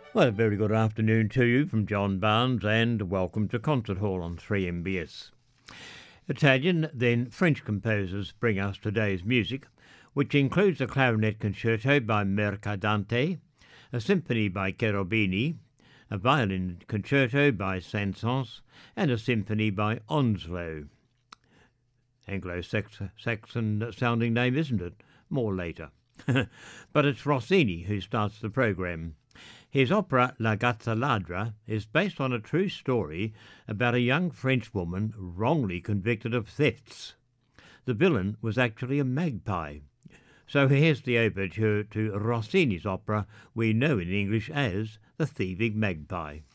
Well, a very good afternoon to you from John Barnes and welcome to Concert Hall on 3MBS. Italian, then French composers bring us today's music, which includes a clarinet concerto by Mercadante, a symphony by Cherubini, a violin concerto by Saint-Saëns, and a symphony by Onslow. Anglo-Saxon sounding name, isn't it? More later. But it's Rossini who starts the programme. His opera La Gazza Ladra is based on a true story about a young French woman wrongly convicted of thefts. The villain was actually a magpie. So here's the overture to Rossini's opera we know in English as The Thieving Magpie.